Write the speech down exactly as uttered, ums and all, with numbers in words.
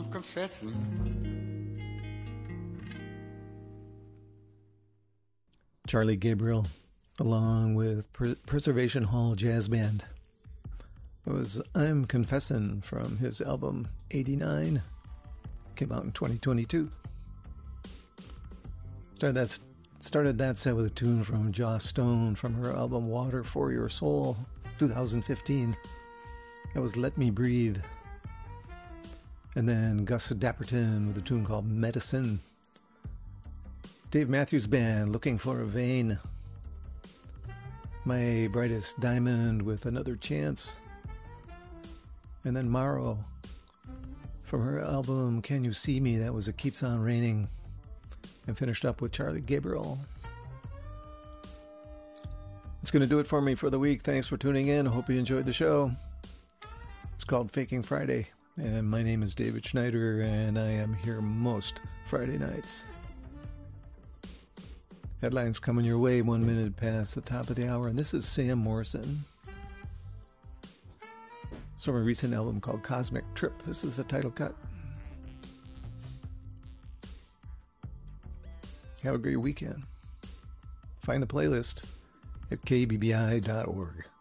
confessing. Charlie Gabriel, along with Pre- Preservation Hall Jazz Band. It was I'm Confessing from his album eighty-nine. Came out in twenty twenty-two. Started that, started that set with a tune from Joss Stone from her album Water for Your Soul, twenty fifteen. That was Let Me Breathe. And then Gus Dapperton with a tune called Medicine. Dave Matthews Band, Looking for a Vein. My Brightest Diamond with Another Chance. And then Morrow from her album Can You See Me? That was It Keeps On Raining. And finished up with Charlie Gabriel. That's going to do it for me for the week. Thanks for tuning in. Hope you enjoyed the show. It's called Faking Friday. And my name is David Schneider, and I am here most Friday nights. Headlines coming your way one minute past the top of the hour, and this is Sam Morrison. It's from a recent album called Cosmic Trip. This is the title cut. Have a great weekend. Find the playlist at k b b i dot org.